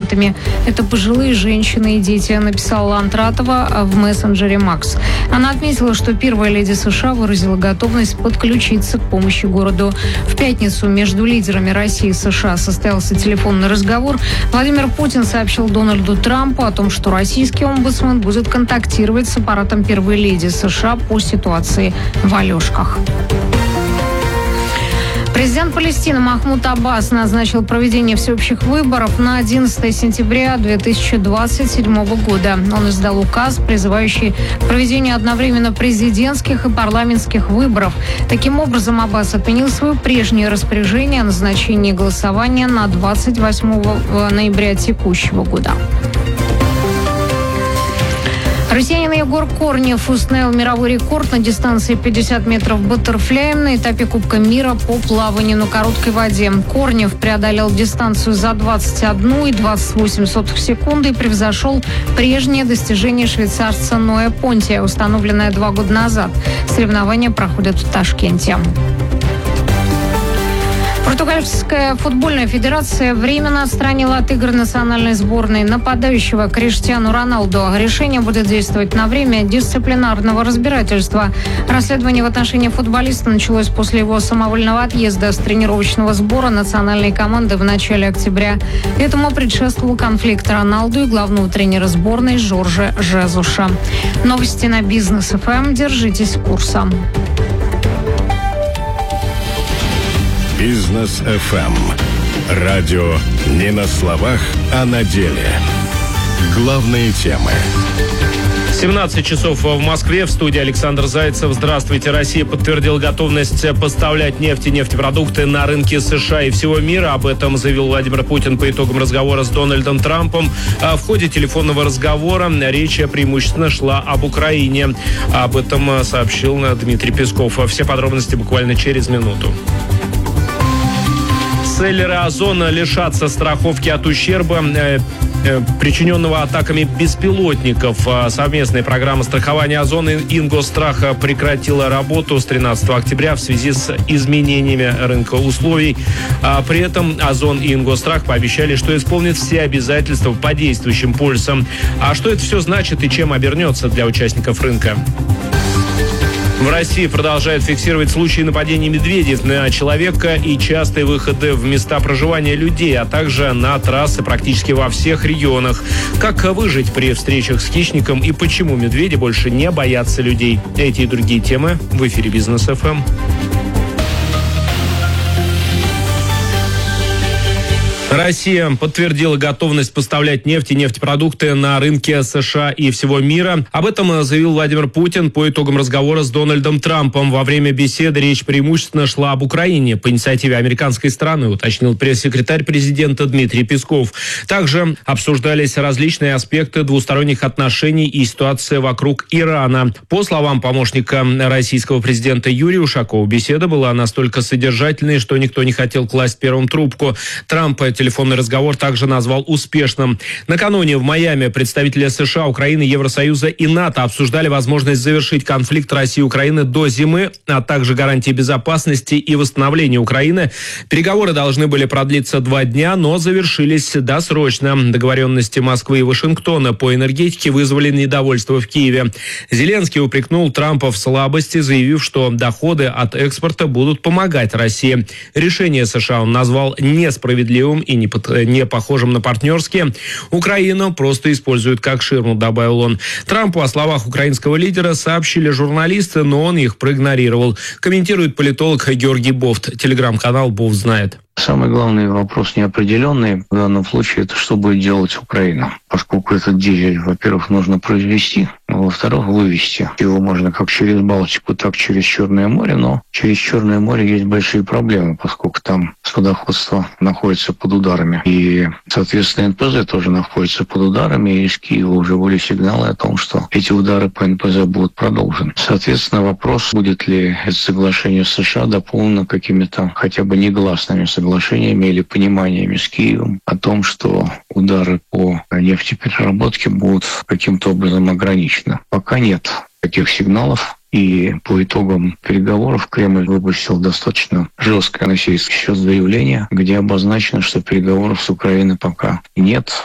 мигрантами. Это пожилые женщины и дети, написала Лантратова в мессенджере Макс. Она отметила, что первая леди США выразила готовность подключиться к помощи городу. В пятницу между лидерами России и США состоялся телефонный разговор. Владимир Путин сообщил Дональду Трампу о том, что российский омбудсмен будет контактировать с аппаратом первой леди США по ситуации в Алешках. Президент Палестины Махмуд Аббас назначил проведение всеобщих выборов на 11 сентября 2027 года. Он издал указ, призывающий к проведению одновременно президентских и парламентских выборов. Таким образом, Аббас отменил свое прежнее распоряжение о назначении голосования на 28 ноября текущего года. Россиянин Егор Корнев установил мировой рекорд на дистанции 50 метров баттерфляем на этапе Кубка мира по плаванию на короткой воде. Корнев преодолел дистанцию за 21,28 секунды и превзошел прежнее достижение швейцарца Ноя Понтия, установленное 2 года назад. Соревнования проходят в Ташкенте. Португальская футбольная федерация временно отстранила от игр национальной сборной нападающего Криштиану Роналду. Решение будет действовать на время дисциплинарного разбирательства. Расследование в отношении футболиста началось после его самовольного отъезда с тренировочного сбора национальной команды в начале октября. Этому предшествовал конфликт Роналду и главного тренера сборной Жоржа Жезуша. Новости на Бизнес ФМ. Держитесь курса. Бизнес ФМ. Радио не на словах, а на деле. Главные темы. 17 часов в Москве. В студии Александр Зайцев. Здравствуйте. Россия подтвердила готовность поставлять нефть и нефтепродукты на рынки США и всего мира. Об этом заявил Владимир Путин по итогам разговора с Дональдом Трампом. В ходе телефонного разговора речь преимущественно шла об Украине. Об этом сообщил Дмитрий Песков. Все подробности буквально через минуту. Селлеры Озона лишатся страховки от ущерба, причиненного атаками беспилотников. Совместная программа страхования Озона «Ингосстрах» прекратила работу с 13 октября в связи с изменениями рынка условий. При этом Озон и Ингосстрах пообещали, что исполнят все обязательства по действующим полисам. А что это все значит и чем обернется для участников рынка? В России продолжают фиксировать случаи нападений медведей на человека и частые выходы в места проживания людей, а также на трассы практически во всех регионах. Как выжить при встречах с хищником и почему медведи больше не боятся людей? Эти и другие темы в эфире Бизнес ФМ. Россия подтвердила готовность поставлять нефть и нефтепродукты на рынке США и всего мира. Об этом заявил Владимир Путин по итогам разговора с Дональдом Трампом. Во время беседы речь преимущественно шла об Украине по инициативе американской страны, уточнил пресс-секретарь президента Дмитрий Песков. Также обсуждались различные аспекты двусторонних отношений и ситуация вокруг Ирана. По словам помощника российского президента Юрия Ушакова, беседа была настолько содержательной, что никто не хотел класть первым трубку. Трамп телефонный разговор также назвал успешным. Накануне в Майами представители США, Украины, Евросоюза и НАТО обсуждали возможность завершить конфликт России и Украины до зимы, а также гарантии безопасности и восстановления Украины. Переговоры должны были продлиться 2 дня, но завершились досрочно. Договоренности Москвы и Вашингтона по энергетике вызвали недовольство в Киеве. Зеленский упрекнул Трампа в слабости, заявив, что доходы от экспорта будут помогать России. Решение США он назвал несправедливым и не похожим на партнерские. Украину просто используют как ширму, добавил он. Трампу о словах украинского лидера сообщили журналисты, но он их проигнорировал. Комментирует политолог Георгий Бофт. Телеграм-канал «Бофт знает». Самый главный вопрос неопределенный в данном случае – это что будет делать Украина. Поскольку этот дизель, во-первых, нужно произвести, а во-вторых, вывести. Его можно как через Балтику, так через Черное море, но через Черное море есть большие проблемы, поскольку там судоходство находится под ударами. И, соответственно, НПЗ тоже находится под ударами, и из Киева уже были сигналы о том, что эти удары по НПЗ будут продолжены. Соответственно, вопрос, будет ли это соглашение с США дополнено какими-то хотя бы негласными соглашениями или пониманиями с Киевом о том, что удары по нефтепереработке будут каким-то образом ограничены. Пока нет таких сигналов. И по итогам переговоров Кремль выпустил достаточно жесткое на сей счет заявление, где обозначено, что переговоров с Украиной пока нет,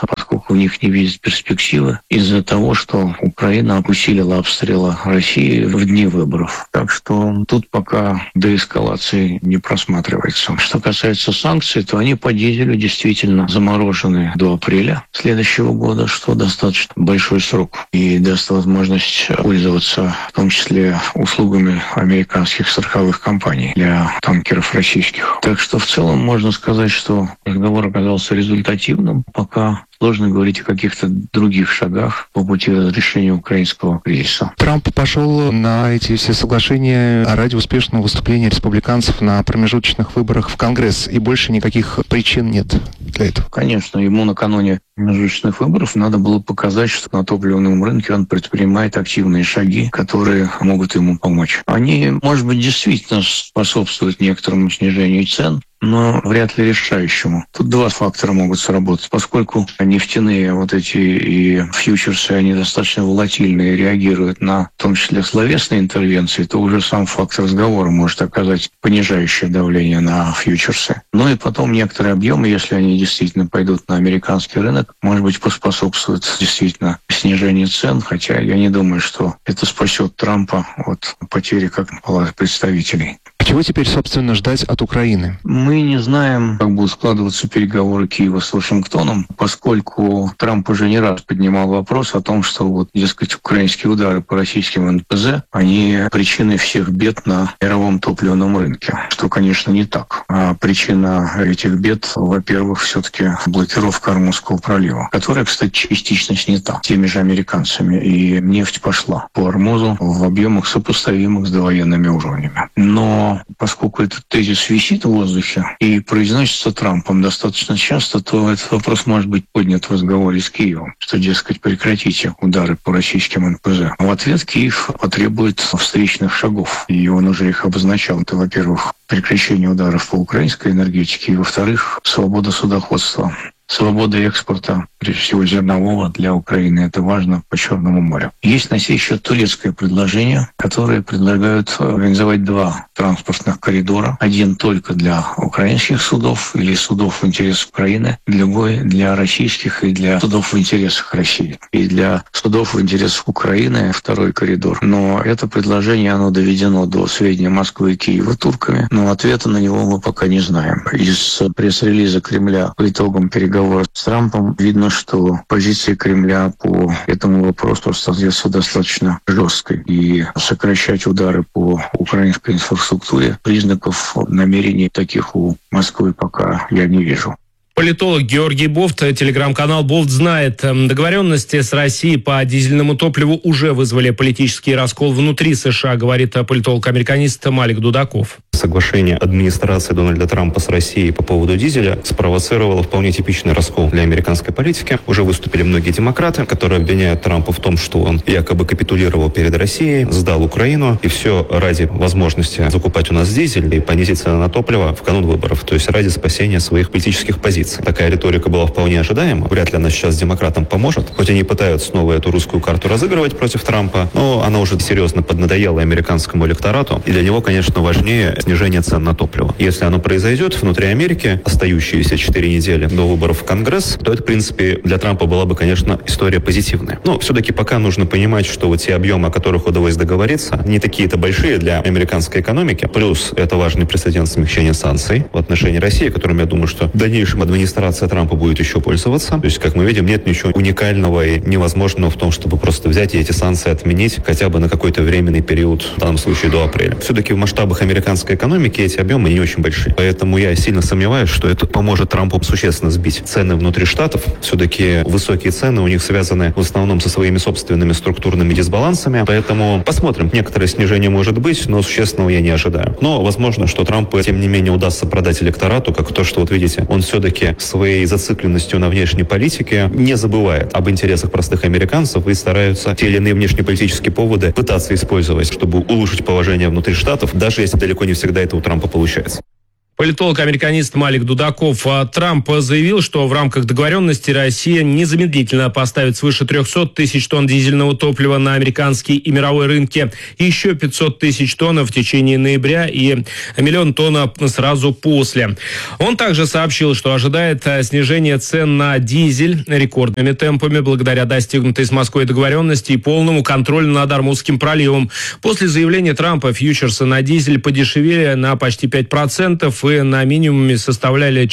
во-первых, у них не видят перспективы из-за того, что Украина усилила обстрелы России в дни выборов. Так что тут пока деэскалации не просматривается. Что касается санкций, то они по дизелю действительно заморожены до апреля следующего года, что достаточно большой срок и даст возможность пользоваться в том числе услугами американских страховых компаний для танкеров российских. Так что в целом можно сказать, что разговор оказался результативным. Пока сложно говорить о каких-то других шагах по пути разрешения украинского кризиса. Трамп пошел на эти все соглашения ради успешного выступления республиканцев на промежуточных выборах в Конгресс, и больше никаких причин нет для этого. Конечно, ему накануне промежуточных выборов надо было показать, что на топливном рынке он предпринимает активные шаги, которые могут ему помочь. Они, может быть, действительно способствуют некоторому снижению цен, но вряд ли решающему. Тут два фактора могут сработать. Поскольку нефтяные вот эти и фьючерсы, они достаточно волатильные, реагируют на, в том числе, словесные интервенции, то уже сам факт разговора может оказать понижающее давление на фьючерсы. Ну и потом некоторые объемы, если они действительно пойдут на американский рынок, может быть, поспособствуют действительно снижению цен, хотя я не думаю, что это спасет Трампа от потери как палаты представителей. Чего теперь, собственно, ждать от Украины? Мы не знаем, как будут складываться переговоры Киева с Вашингтоном, поскольку Трамп уже не раз поднимал вопрос о том, что вот, дескать, украинские удары по российским НПЗ, они причиной всех бед на мировом топливном рынке, что, конечно, не так. А причина этих бед, во-первых, все-таки блокировка Ормузского пролива, которая, кстати, частично снята теми же американцами, и нефть пошла по Ормузу в объемах, сопоставимых с довоенными уровнями. Но поскольку этот тезис висит в воздухе и произносится Трампом достаточно часто, то этот вопрос может быть поднят в разговоре с Киевом, что, дескать, прекратите удары по российским НПЗ. В ответ Киев потребует встречных шагов, и он уже их обозначал. Это, во-первых, прекращение ударов по украинской энергетике, и, во-вторых, свобода судоходства. Свобода экспорта, прежде всего зернового, для Украины. Это важно по Черному морю. Есть на сей счет турецкое предложение, которое предлагают организовать два транспортных коридора. Один только для украинских судов или судов в интересах Украины, другой для российских и для судов в интересах России. И для судов в интересах Украины второй коридор. Но это предложение, оно доведено до сведения Москвы и Киева турками, но ответа на него мы пока не знаем. Из пресс-релиза Кремля по итогам переговоров с Трампом видно, что позиция Кремля по этому вопросу остается достаточно жесткой. И сокращать удары по украинской инфраструктуре признаков намерений таких у Москвы пока я не вижу. Политолог Георгий Бофт, телеграм-канал «Бофт знает». Договоренности с Россией по дизельному топливу уже вызвали политический раскол внутри США, говорит политолог-американист Малик Дудаков. Соглашение администрации Дональда Трампа с Россией по поводу дизеля спровоцировало вполне типичный раскол для американской политики. Уже выступили многие демократы, которые обвиняют Трампа в том, что он якобы капитулировал перед Россией, сдал Украину, и все ради возможности закупать у нас дизель и понизить цены на топливо в канун выборов, то есть ради спасения своих политических позиций. Такая риторика была вполне ожидаема. Вряд ли она сейчас демократам поможет. Хоть они пытаются снова эту русскую карту разыгрывать против Трампа, но она уже серьезно поднадоела американскому электорату, и для него, конечно, важнее снижение цен на топливо. Если оно произойдет внутри Америки, остающиеся 4 недели до выборов в Конгресс, то это, в принципе, для Трампа была бы, конечно, история позитивная. Но все-таки пока нужно понимать, что вот те объемы, о которых удалось договориться, не такие-то большие для американской экономики. Плюс это важный прецедент смягчения санкций в отношении России, которым, я думаю, что в дальнейшем администрация Трампа будет еще пользоваться. То есть, как мы видим, нет ничего уникального и невозможного в том, чтобы просто взять и эти санкции отменить хотя бы на какой-то временный период, в данном случае до апреля. Все-таки в масштабах американской экономики эти объемы не очень большие. Поэтому я сильно сомневаюсь, что это поможет Трампу существенно сбить цены внутри штатов. Все-таки высокие цены у них связаны в основном со своими собственными структурными дисбалансами. Поэтому посмотрим. Некоторое снижение может быть, но существенного я не ожидаю. Но возможно, что Трампу, тем не менее, удастся продать электорату, как то, что, вот видите, он все-таки своей зацикленностью на внешней политике не забывает об интересах простых американцев и стараются те или иные внешнеполитические поводы пытаться использовать, чтобы улучшить положение внутри штатов, даже если далеко не всегда это у Трампа получается. Политолог-американист Малик Дудаков. Трамп заявил, что в рамках договоренности Россия незамедлительно поставит свыше 300 тысяч тонн дизельного топлива на американский и мировой рынки, еще 500 тысяч тонн в течение ноября и 1 миллион тонн сразу после. Он также сообщил, что ожидает снижения цен на дизель рекордными темпами благодаря достигнутой с Москвой договоренности и полному контролю над Ормузским проливом. После заявления Трампа фьючерсы на дизель подешевели на почти 5%, и на минимуме составляли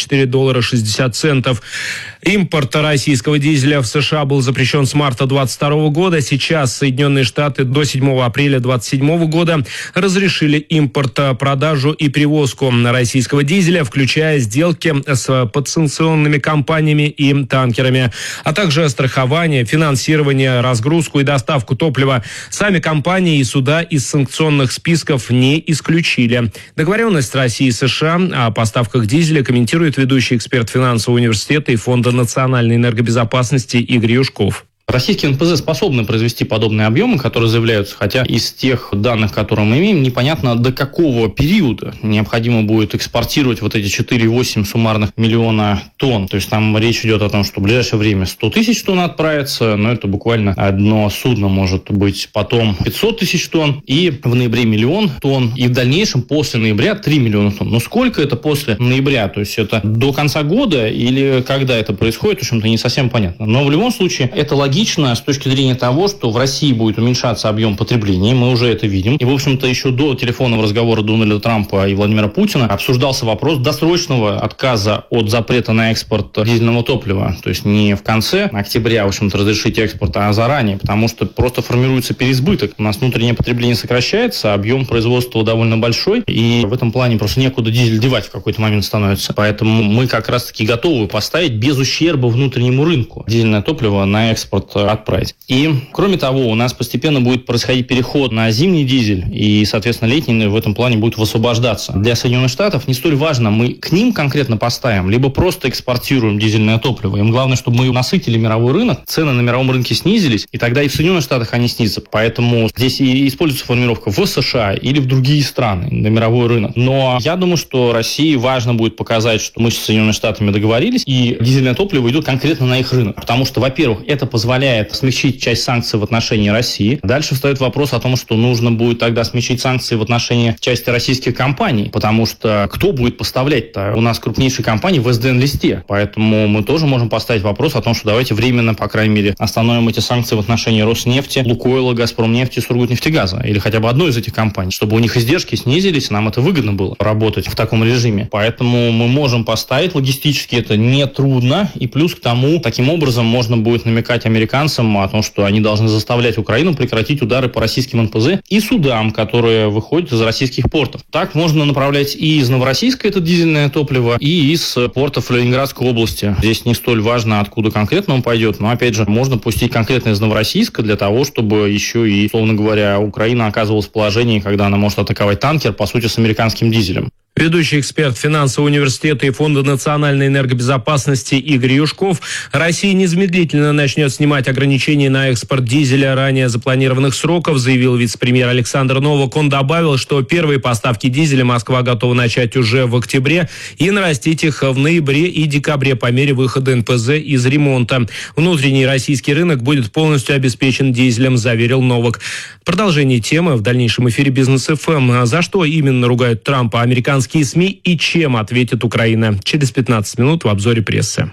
$4.60. Импорт российского дизеля в США был запрещен с марта 2022 года. Сейчас Соединенные Штаты до 7 апреля 2027 года разрешили импорт, продажу и перевозку российского дизеля, включая сделки с подсанкционными компаниями и танкерами, а также страхование, финансирование, разгрузку и доставку топлива. Сами компании и суда из санкционных списков не исключили. Договоренность России и США о поставках дизеля комментирует ведущий эксперт финансового университета и Фонда национальной энергобезопасности Игорь Юшков. Российские НПЗ способны произвести подобные объемы, которые заявляются, хотя из тех данных, которые мы имеем, непонятно, до какого периода необходимо будет экспортировать вот эти 4,8 суммарных миллиона тонн. То есть там речь идет о том, что в ближайшее время 100 тысяч тонн отправится, но это буквально одно судно может быть, потом 500 тысяч тонн, и в ноябре 1 миллион тонн, и в дальнейшем после ноября 3 миллиона тонн. Но сколько это после ноября? То есть это до конца года или когда это происходит, в общем-то, не совсем понятно. Но в любом случае это логично с точки зрения того, что в России будет уменьшаться объем потребления, мы уже это видим. И, в общем-то, еще до телефонного разговора Дональда Трампа и Владимира Путина обсуждался вопрос досрочного отказа от запрета на экспорт дизельного топлива. То есть не в конце октября, в общем-то, разрешить экспорт, а заранее, потому что просто формируется переизбыток. У нас внутреннее потребление сокращается, объем производства довольно большой, и в этом плане просто некуда дизель девать в какой-то момент становится. Поэтому мы как раз-таки готовы поставить без ущерба внутреннему рынку дизельное топливо на экспорт отправить. И, кроме того, у нас постепенно будет происходить переход на зимний дизель, и, соответственно, летний в этом плане будет высвобождаться. Для Соединенных Штатов не столь важно, мы к ним конкретно поставим, либо просто экспортируем дизельное топливо. Им главное, чтобы мы насытили мировой рынок, цены на мировом рынке снизились, и тогда и в Соединенных Штатах они снизятся. Поэтому здесь и используется формулировка в США или в другие страны на мировой рынок. Но я думаю, что России важно будет показать, что мы с Соединенными Штатами договорились, и дизельное топливо идет конкретно на их рынок. Потому что, во-первых, это позволяет смягчить часть санкций в отношении России. Дальше встает вопрос о том, что нужно будет тогда смягчить санкции в отношении части российских компаний, потому что кто будет поставлять-то? У нас крупнейшие компании в СДН-листе, поэтому мы тоже можем поставить вопрос о том, что давайте временно, по крайней мере, остановим эти санкции в отношении Роснефти, Лукойла, Газпромнефти, Сургутнефтегаза, или хотя бы одной из этих компаний, чтобы у них издержки снизились, нам это выгодно было работать в таком режиме. Поэтому мы можем поставить логистически, это не трудно, и плюс к тому, таким образом можно будет намекать американцам о том, что они должны заставлять Украину прекратить удары по российским НПЗ и судам, которые выходят из российских портов. Так можно направлять и из Новороссийска это дизельное топливо, и из портов Ленинградской области. Здесь не столь важно, откуда конкретно он пойдет, но, опять же, можно пустить конкретно из Новороссийска для того, чтобы еще и, условно говоря, Украина оказывалась в положении, когда она может атаковать танкер, по сути, с американским дизелем. Ведущий эксперт финансового университета и Фонда национальной энергобезопасности Игорь Юшков. Россия незамедлительно начнет снимать ограничения на экспорт дизеля ранее запланированных сроков, заявил вице-премьер Александр Новак. Он добавил, что первые поставки дизеля Москва готова начать уже в октябре и нарастить их в ноябре и декабре по мере выхода НПЗ из ремонта. Внутренний российский рынок будет полностью обеспечен дизелем, заверил Новак. Продолжение темы в дальнейшем эфире Бизнес ФМ. За что именно ругают Трампа американские СМИ и чем ответит Украина? Через 15 минут в обзоре прессы.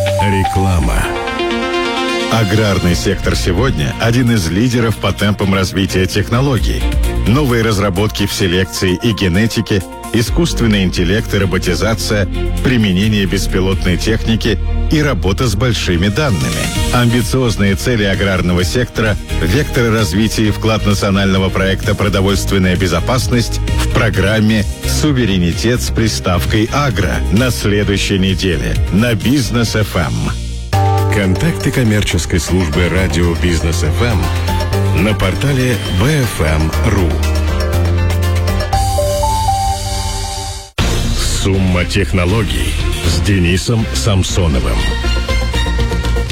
Реклама. Аграрный сектор сегодня – один из лидеров по темпам развития технологий. Новые разработки в селекции и генетике, искусственный интеллект и роботизация, применение беспилотной техники и работа с большими данными. Амбициозные цели аграрного сектора, векторы развития и вклад национального проекта «Продовольственная безопасность» в программе «Суверенитет» с приставкой «Агро» на следующей неделе на Бизнес ФМ. Контакты коммерческой службы радио Бизнес ФМ на портале bfm.ru. Сумма технологий с Денисом Самсоновым.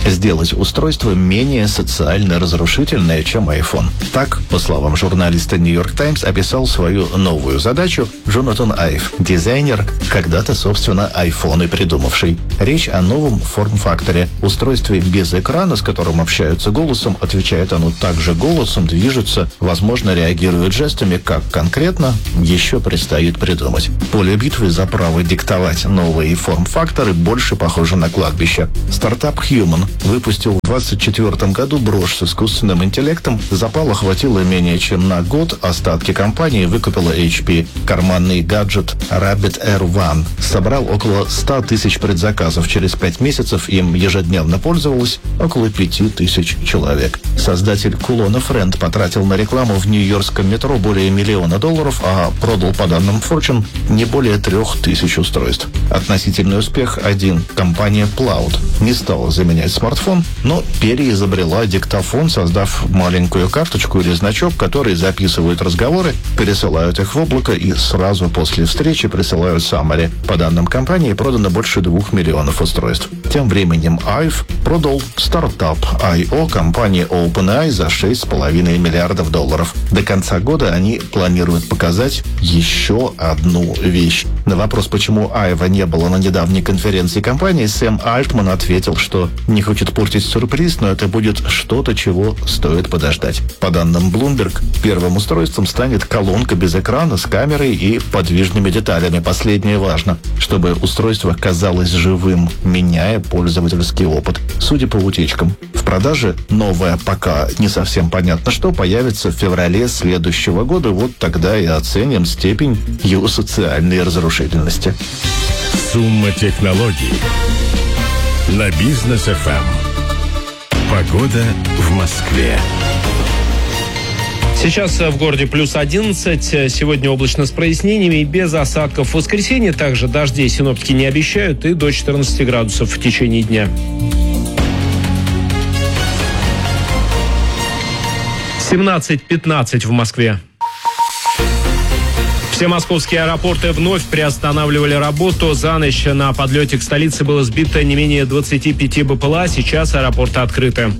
сделать устройство менее социально разрушительное, чем iPhone. Так, по словам журналиста New York Times, описал свою новую задачу Джонатан Айв, дизайнер, когда-то, собственно, iPhone и придумавший. Речь о новом форм-факторе, устройстве без экрана, с которым общаются голосом, отвечает оно также голосом, движется, возможно, реагирует жестами, как конкретно, еще предстоит придумать. Поле битвы за право диктовать новые форм-факторы больше похоже на кладбище. Стартап Human выпустил в 2024 году брошь с искусственным интеллектом. Запала хватило менее чем на год. Остатки компании выкупила HP. Карманный гаджет Rabbit Air One собрал около 100 тысяч предзаказов. Через 5 месяцев им ежедневно пользовалось около 5000 человек. Создатель кулона Friend потратил на рекламу в нью-йоркском метро более $1 миллион, а продал, по данным Fortune, не более 3000 устройств. Относительный успех один. Компания Plaud не стала заменять смартфон, но переизобрела диктофон, создав маленькую карточку или значок, который записывают разговоры, пересылают их в облако и сразу после встречи присылают summary. По данным компании, продано больше 2 миллионов устройств. Тем временем Айв продал стартап I.O. компании OpenAI за $6,5 миллиардов. До конца года они планируют показать еще одну вещь. На вопрос, почему Айва не было на недавней конференции компании, Сэм Альтман ответил, что не хочет портить сюрприз, но это будет что-то, чего стоит подождать. По данным Bloomberg, первым устройством станет колонка без экрана с камерой и подвижными деталями. Последнее важно, чтобы устройство казалось живым, меняя пользовательский опыт. Судя по утечкам, в продаже новое, пока не совсем понятно что, появится в феврале следующего года. Вот тогда и оценим степень его социальной разрушительности. Сумма технологий на Бизнес ФМ. Погода в Москве. Сейчас в городе плюс 11. Сегодня облачно с прояснениями и без осадков. В воскресенье также дождей синоптики не обещают, и до 14 градусов в течение дня. 17:15 в Москве. Все московские аэропорты вновь приостанавливали работу. За ночь на подлете к столице было сбито не менее 25 БПЛА. Сейчас аэропорты открыты.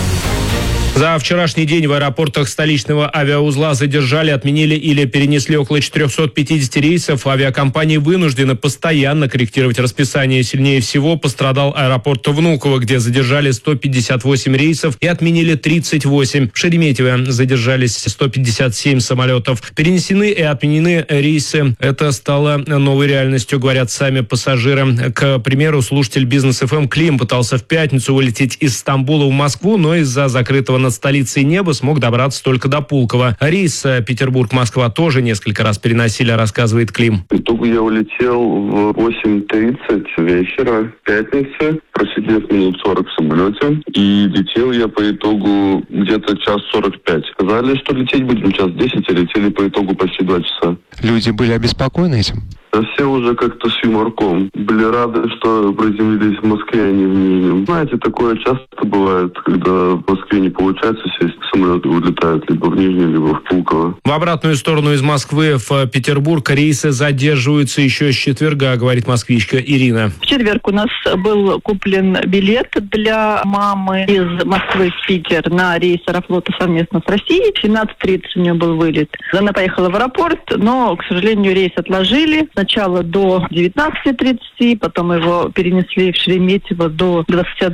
За вчерашний день в аэропортах столичного авиаузла задержали, отменили или перенесли около 450 рейсов. Авиакомпании вынуждены постоянно корректировать расписание. Сильнее всего пострадал аэропорт Внуково, где задержали 158 рейсов и отменили 38. В Шереметьево задержались 157 самолетов. Перенесены и отменены рейсы. Это стало новой реальностью, говорят сами пассажиры. К примеру, слушатель Бизнес ФМ Клим пытался в пятницу вылететь из Стамбула в Москву, но из-за закрытого над столицей неба смог добраться только до Пулково. Рейс Петербург-Москва тоже несколько раз переносили, рассказывает Клим. В итоге я улетел в 8:30 вечера пятницы, просидев минут 40 в самолете, и летел я по итогу где-то 1:45. Сказали, что лететь будем 1:10, а летели по итогу почти 2 часа. Люди были обеспокоены этим? Да все уже как-то с юморком. Были рады, что приземлились в Москве, а не в Нижнем. Знаете, такое часто бывает, когда в Москве не получается сесть, самолеты вылетают либо в Нижний, либо в Пулково. В обратную сторону из Москвы в Петербург рейсы задерживаются еще с четверга, говорит москвичка Ирина. В четверг у нас был куплен билет для мамы из Москвы в Питер на рейс Аэрофлота совместно с Россией. В 17:30 у нее был вылет. Она поехала в аэропорт, но, к сожалению, рейс отложили. Сначала до 19:30, потом его перенесли в Шереметьево до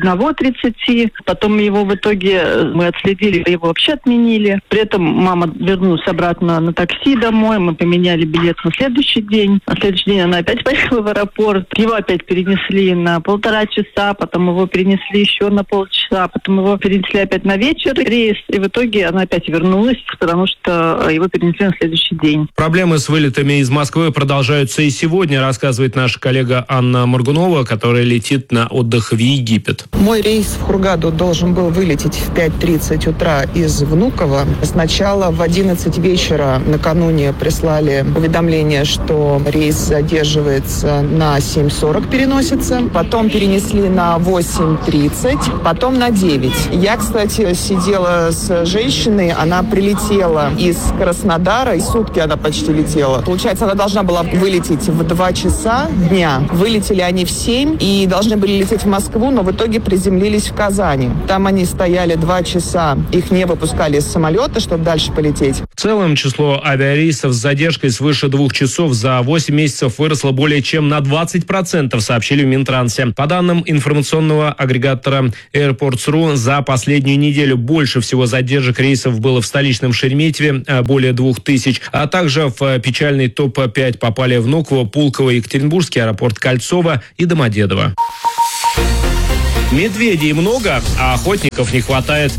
21:30. Потом его в итоге мы отследили, его вообще отменили. При этом мама вернулась обратно на такси домой. Мы поменяли билет на следующий день. На следующий день она опять поехала в аэропорт. Его опять перенесли на 1,5 часа, потом его перенесли еще на полчаса, потом его перенесли опять на вечер рейс. И в итоге она опять вернулась, потому что его перенесли на следующий день. Проблемы с вылетами из Москвы продолжаются и сегодня, рассказывает наша коллега Анна Моргунова, которая летит на отдых в Египет. Мой рейс в Хургаду должен был вылететь в 5:30 утра из Внуково. Сначала в 11 вечера накануне прислали уведомление, что рейс задерживается на 7:40, переносится. Потом перенесли на 8:30, потом на 9. Я, кстати, сидела с женщиной, она прилетела из Краснодара, и сутки она почти летела. Получается, она должна была вылететь вылететь в 2 часа дня. Вылетели они в 7 и должны были лететь в Москву, но в итоге приземлились в Казани. Там они стояли 2 часа, их не выпускали из самолета, чтобы дальше полететь. В целом число авиарейсов с задержкой свыше 2 часов за 8 месяцев выросло более чем на 20%, сообщили в Минтрансе. По данным информационного агрегатора Airports.ru, за последнюю неделю больше всего задержек рейсов было в столичном Шереметьеве, более 2000, а также в печальный топ-5 попали Внуково, Пулково, Екатеринбургский аэропорт Кольцово и Домодедово. Медведей много, а охотников не хватает.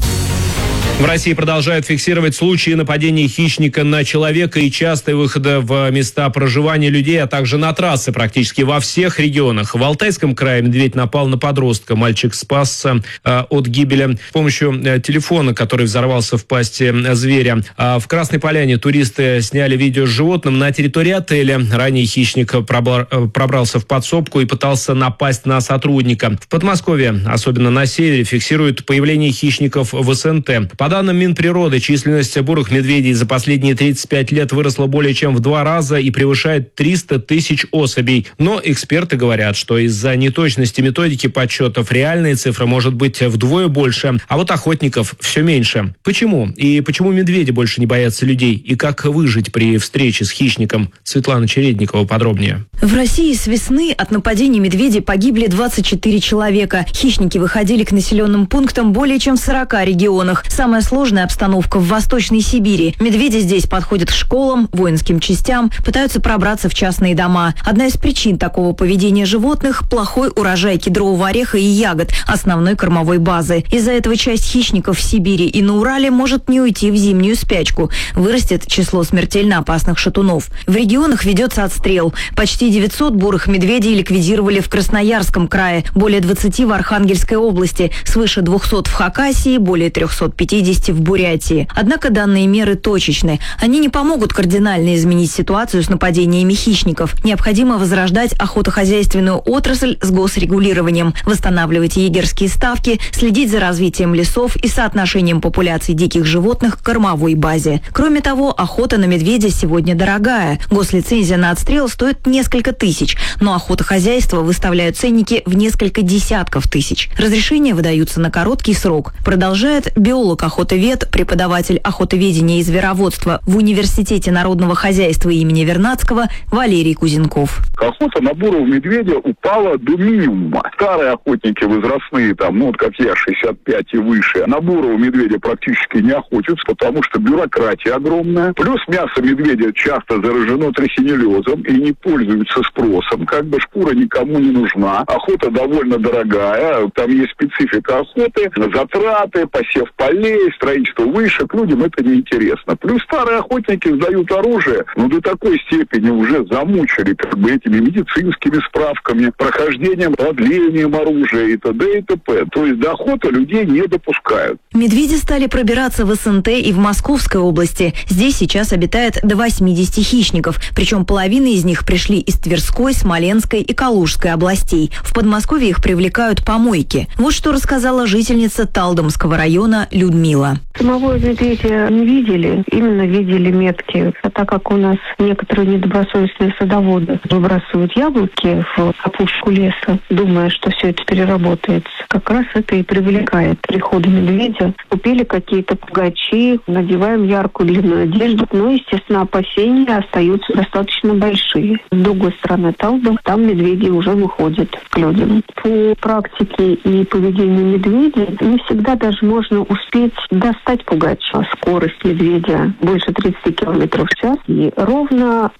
В России продолжают фиксировать случаи нападения хищника на человека и частые выходы в места проживания людей, а также на трассы практически во всех регионах. В Алтайском крае медведь напал на подростка. Мальчик спасся от гибели с помощью телефона, который взорвался в пасти зверя. В Красной Поляне туристы сняли видео с животным на территории отеля. Ранее хищник пробрался в подсобку и пытался напасть на сотрудника. В Подмосковье, особенно на севере, фиксируют появление хищников в СНТ. По данным Минприроды, численность бурых медведей за последние 35 лет выросла более чем в 2 раза и превышает 300 тысяч особей. Но эксперты говорят, что из-за неточности методики подсчетов реальная цифра может быть вдвое больше, а вот охотников все меньше. Почему? И почему медведи больше не боятся людей? И как выжить при встрече с хищником? Светлана Чередникова подробнее. В России с весны от нападений медведей погибли 24 человека. Хищники выходили к населенным пунктам более чем в 40 регионах. Самая сложная обстановка в Восточной Сибири. Медведи здесь подходят к школам, воинским частям, пытаются пробраться в частные дома. Одна из причин такого поведения животных – плохой урожай кедрового ореха и ягод, основной кормовой базы. Из-за этого часть хищников в Сибири и на Урале может не уйти в зимнюю спячку. Вырастет число смертельно опасных шатунов. В регионах ведется отстрел. Почти 900 бурых медведей ликвидировали в Красноярском крае, более 20 в Архангельской области, свыше 200 в Хакасии, более 350 в Бурятии. Однако данные меры точечны. Они не помогут кардинально изменить ситуацию с нападениями хищников. Необходимо возрождать охотохозяйственную отрасль с госрегулированием, восстанавливать егерские ставки, следить за развитием лесов и соотношением популяций диких животных к кормовой базе. Кроме того, охота на медведя сегодня дорогая. Гослицензия на отстрел стоит несколько тысяч, но охотохозяйства выставляют ценники в несколько десятков тысяч. Разрешения выдаются на короткий срок. Продолжает биолог-охотовед, преподаватель охотоведения и звероводства в Университете народного хозяйства имени Вернадского Валерий Кузенков. Охота на бурого медведя упала до минимума. Старые охотники возрастные, как я, 65 и выше, на бурого медведя практически не охотятся, потому что бюрократия огромная. Плюс мясо медведя часто заражено трихинеллезом и не пользуется спросом. Шкура никому не нужна. Охота довольно дорогая. Там есть специфика охоты, затраты, посев полей, строительство вышек. Людям это неинтересно. Плюс старые охотники сдают оружие, до такой степени уже замучили этими медицинскими справками, прохождением, продлением оружия и т.д. и т.п. То есть до охоты людей не допускают. Медведи стали пробираться в СНТ и в Московской области. Здесь сейчас обитает до 80 хищников, причем половина из них пришли из Тверской, Смоленской и Калужской областей. В Подмосковье их привлекают помойки. Вот что рассказала жительница Талдомского района Людмила. Самого медведя не видели, именно видели метки. А так как у нас некоторые недобросовестные садоводы выбрасывают яблоки в опушку леса, думая, что все это переработается, как раз это и привлекает приходы медведя. Купили какие-то пугачи, надеваем яркую длинную одежду, но, естественно, опасения остаются достаточно большие. С другой стороны Талдом, там медведи уже выходят к людям. По практике и поведению медведя не всегда даже можно успеть достать пугача. Скорость медведя больше 30 км в час, и ровно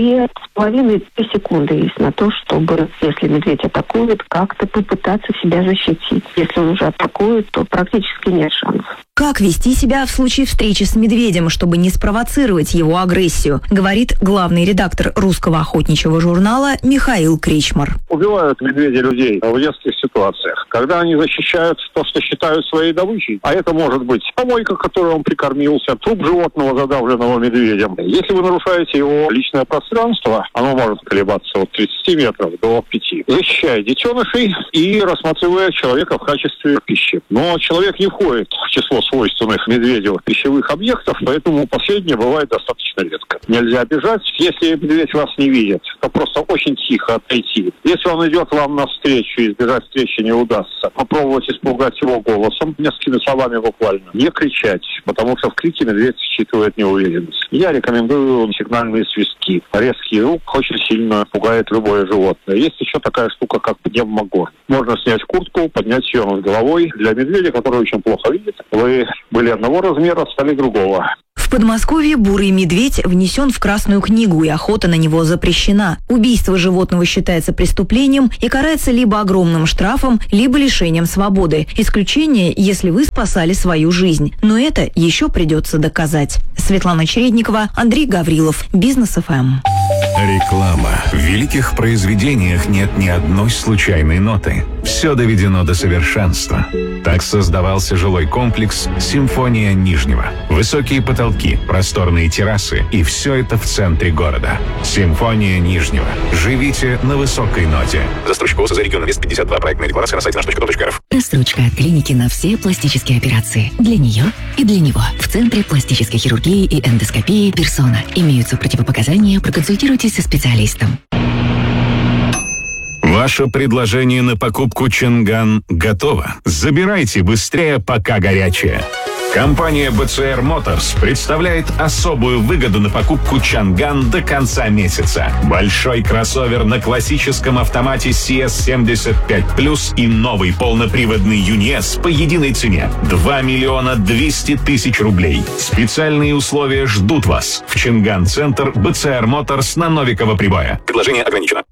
2,5 секунды есть на то, чтобы, если медведь атакует, как-то попытаться себя защитить. Если он уже атакует, то практически нет шансов. Как вести себя в случае встречи с медведем, чтобы не спровоцировать его агрессию, говорит главный редактор русского охотничьего журнала Михаил Кричмар. Убивают медведи людей в детских ситуациях, когда они защищают то, что считают своей добычей. А это может быть помойка, которой он прикормился, труп животного, задавленного медведем. Если вы нарушаете его личное пространство, оно может колебаться от 30 метров до 5. Защищая детенышей и рассматривая человека в качестве пищи. Но человек не входит в число свойственных медведю пищевых объектов, поэтому последнее бывает достаточно редко. Нельзя бежать. Если медведь вас не видит, то просто очень тихо отойти. Если он идет вам навстречу, избежать встречи не удастся, попробовать испугать его голосом, несколькими словами буквально. Не кричать, потому что в крике медведь считывает неуверенность. Я рекомендую сигнальные свистки. Резкий звук очень сильно пугает любое животное. Есть еще такая штука, как пневмогон. Можно снять куртку, поднять ее над головой. Для медведя, который очень плохо видит, вы были одного размера, стали другого. В Подмосковье бурый медведь внесен в Красную книгу, и охота на него запрещена. Убийство животного считается преступлением и карается либо огромным штрафом, либо лишением свободы. Исключение, если вы спасали свою жизнь. Но это еще придется доказать. Светлана Чередникова, Андрей Гаврилов, Бизнес ФМ. Реклама. В великих произведениях нет ни одной случайной ноты. Все доведено до совершенства. Так создавался жилой комплекс «Симфония Нижнего». Высокие потолки, просторные террасы, и все это в центре города. «Симфония Нижнего». Живите на высокой ноте. Застройщик ООО «За регион Инвест 52». Проектная декларация на сайте наш.com.рф. Рассрочка от клиники на все пластические операции. Для нее и для него. В Центре пластической хирургии и эндоскопии «Персона». Имеются противопоказания, проконсультируйтесь со специалистом. Ваше предложение на покупку Чанган готово. Забирайте быстрее, пока горячее. Компания BCR Motors представляет особую выгоду на покупку Чанган до конца месяца. Большой кроссовер на классическом автомате CS75+, и новый полноприводный UNI-S по единой цене – 2 миллиона 200 тысяч рублей. Специальные условия ждут вас в Чинган-центр BCR Motors на Новикова Прибоя. Предложение ограничено.